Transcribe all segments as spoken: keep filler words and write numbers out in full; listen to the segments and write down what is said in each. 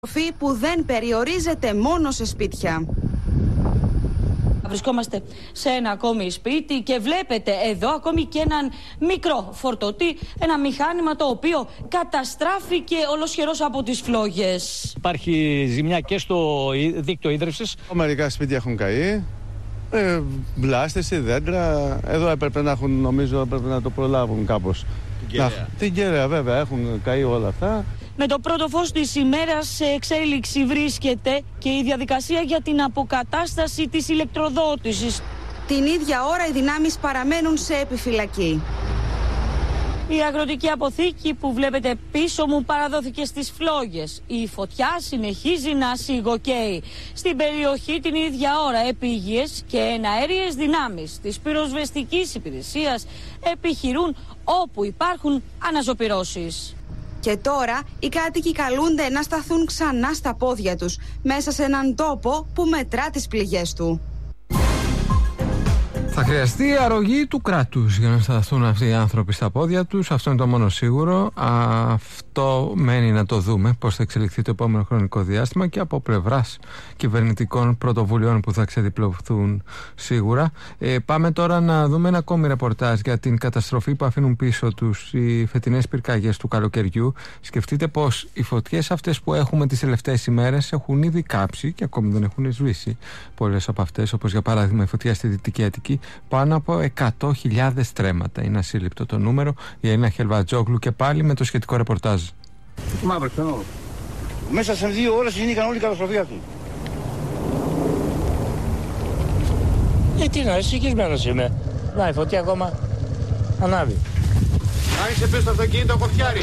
Καταστροφή που δεν περιορίζεται μόνο σε σπίτια. Βρισκόμαστε σε ένα ακόμη σπίτι και βλέπετε εδώ ακόμη και έναν μικρό φορτωτή, ένα μηχάνημα το οποίο καταστράφηκε ολοσχερός από τις φλόγες. Υπάρχει ζημιά και στο δίκτυο ίδρυυσης. Μερικά σπίτια έχουν καεί, ε, μπλάστες, δέντρα. Εδώ έπρεπε να έχουν, νομίζω έπρεπε να το προλάβουν κάπως. Την κεραία. Την κεραία βέβαια, έχουν καεί όλα αυτά. Με το πρώτο φως της ημέρας σε εξέλιξη βρίσκεται και η διαδικασία για την αποκατάσταση της ηλεκτροδότησης. Την ίδια ώρα οι δυνάμεις παραμένουν σε επιφυλακή. Η αγροτική αποθήκη που βλέπετε πίσω μου παραδόθηκε στις φλόγες. Η φωτιά συνεχίζει να σιγοκαίει. Στην περιοχή την ίδια ώρα επίγειες και εναέριες δυνάμεις της πυροσβεστικής υπηρεσίας επιχειρούν όπου υπάρχουν αναζωπυρώσεις. Και τώρα οι κάτοικοι καλούνται να σταθούν ξανά στα πόδια τους, μέσα σε έναν τόπο που μετρά τις πληγές του. Θα χρειαστεί η αρρωγή του κράτους για να σταθούν αυτοί οι άνθρωποι στα πόδια τους. Αυτό είναι το μόνο σίγουρο. Αυτό μένει να το δούμε πώς θα εξελιχθεί το επόμενο χρονικό διάστημα και από πλευράς κυβερνητικών πρωτοβουλειών που θα ξεδιπλωθούν σίγουρα. Ε, πάμε τώρα να δούμε ένα ακόμη ρεπορτάζ για την καταστροφή που αφήνουν πίσω τους οι φετινές πυρκαγιές του καλοκαιριού. Σκεφτείτε πως οι φωτιές αυτές που έχουμε τις τελευταίες ημέρες έχουν ήδη κάψει και ακόμη δεν έχουν σβήσει πολλές από αυτές, όπως για παράδειγμα η φωτιά στη Δυτική Αττική. Πάνω από εκατό χιλιάδες στρέμματα. Είναι ασύλληπτο το νούμερο. Η Έλληνα Χελβατζόγλου και πάλι με το σχετικό ρεπορτάζ. Μαύρο, ξανό. Μέσα σε δύο ώρες γίνηκαν όλη η καταστροφή αυτή. Ε, τι να, εσυγχυσμένος είμαι. Να, η φωτιά ακόμα ανάβει. Άνοιξε πίσω το αυτοκίνητο, κοφτιάρι.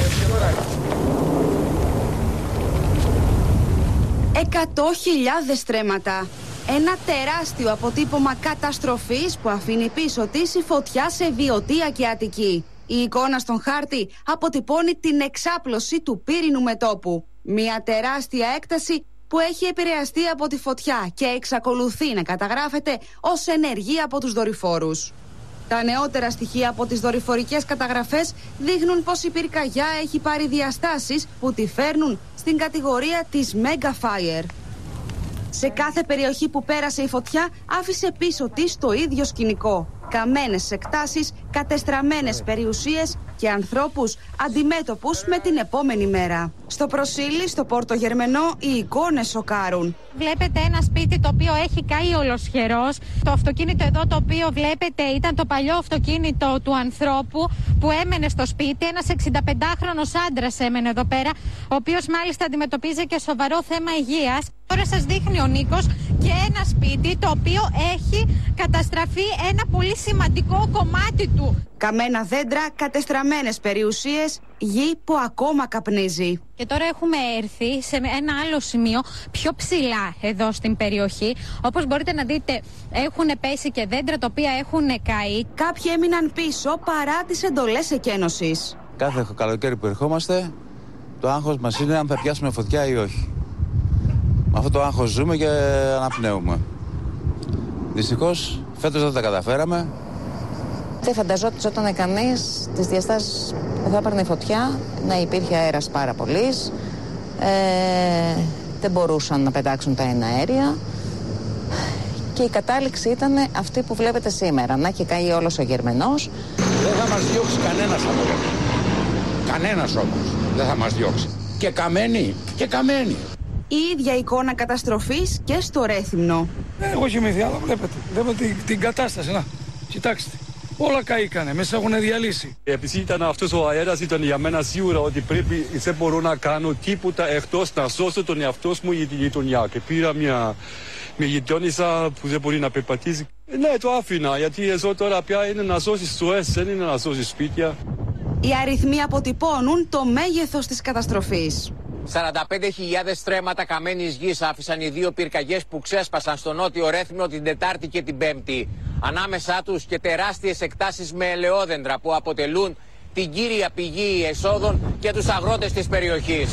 Εκατό χιλιάδες στρέμματα. Ένα τεράστιο αποτύπωμα καταστροφής που αφήνει πίσω της η φωτιά σε Βιωτία και Αττική. Η εικόνα στον χάρτη αποτυπώνει την εξάπλωση του πύρινου μετώπου. Μια τεράστια έκταση που έχει επηρεαστεί από τη φωτιά και εξακολουθεί να καταγράφεται ως ενεργή από τους δορυφόρους. Τα νεότερα στοιχεία από τις δορυφορικές καταγραφές δείχνουν πως η πυρκαγιά έχει πάρει διαστάσεις που τη φέρνουν στην κατηγορία της Mega Fire. Σε κάθε περιοχή που πέρασε η φωτιά άφησε πίσω της το ίδιο σκηνικό. Καμένες εκτάσεις, κατεστραμμένες περιουσίες και ανθρώπους αντιμέτωπους με την επόμενη μέρα. Στο Προσήλι, στο Πόρτο Γερμενό, οι εικόνες σοκάρουν. Βλέπετε ένα σπίτι το οποίο έχει καεί ολοσχερός. Το αυτοκίνητο εδώ το οποίο βλέπετε ήταν το παλιό αυτοκίνητο του ανθρώπου που έμενε στο σπίτι. Ένας εξηνταπεντάχρονος άντρας έμενε εδώ πέρα, ο οποίος μάλιστα αντιμετωπίζει και σοβαρό θέμα υγείας. Τώρα σας δείχνει ο Νίκος και ένα σπίτι το οποίο έχει καταστραφεί ένα πολύ σημαντικό κομμάτι του. Καμένα δέντρα, κατεστραμμένες περιουσίες, γη που ακόμα καπνίζει. Και τώρα έχουμε έρθει σε ένα άλλο σημείο πιο ψηλά εδώ στην περιοχή. Όπως μπορείτε να δείτε, έχουν πέσει και δέντρα τα οποία έχουν καεί. Κάποιοι έμειναν πίσω παρά τις εντολές εκένωσης. Κάθε καλοκαίρι που ερχόμαστε, το άγχος μας είναι αν θα πιάσουμε φωτιά ή όχι. Με αυτό το άγχος ζούμε και αναπνέουμε. Δυστυχώς, φέτος δεν τα καταφέραμε. Δεν φανταζόταν κανείς τις διαστάσεις που θα έπαιρνε φωτιά, να υπήρχε αέρας πάρα πολύς, ε, δεν μπορούσαν να πετάξουν τα εναέρια και η κατάληξη ήταν αυτή που βλέπετε σήμερα, να έχει καεί όλος ο Γερμενός. Δεν θα μας διώξει κανένας από εδώ. Κανένας όμως δεν θα μας διώξει. Και καμένοι, και καμένοι. Η ίδια εικόνα καταστροφής και στο Ρέθυμνο. Έχω κοιμηθεί, αλλά βλέπετε, βλέπετε την, την κατάσταση, να, κοιτάξτε. Όλα καήκανε, μέσα έχουν διαλύσει. Επειδή ήταν αυτός ο αέρας, ήταν για μένα σίγουρα ότι πρέπει, δεν μπορώ να κάνω τίποτα εκτός να σώσω τον εαυτό μου ή τη γειτονιά. Και πήρα μια, μια γειτόνισσα που δεν μπορεί να περπατήσει. Ναι, το άφηνα, γιατί εδώ τώρα πια είναι να σώσεις ζωές, δεν είναι να σώσεις σπίτια. Οι αριθμοί αποτυπώνουν το μέγεθος της καταστροφής. σαράντα πέντε χιλιάδες στρέμματα καμένης γης άφησαν οι δύο πυρκαγιές που ξέσπασαν στο νότιο Ρέθυμνο την Τετάρτη και την Πέμπτη. Ανάμεσά τους και τεράστιες εκτάσεις με ελαιόδεντρα που αποτελούν την κύρια πηγή εσόδων για τους αγρότες της περιοχής.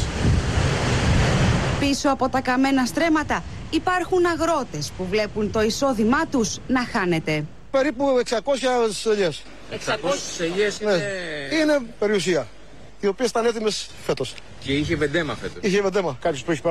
Πίσω από τα καμένα στρέμματα υπάρχουν αγρότες που βλέπουν το εισόδημά τους να χάνεται. Περίπου εξακόσιες ελιές. εξακόσιες ελιές είναι... Ναι, είναι περιουσία. οι οποίες ήταν έτοιμες φέτος. Και είχε βεντέμα φέτος. Είχε βεντέμα. Κάποιος που έχει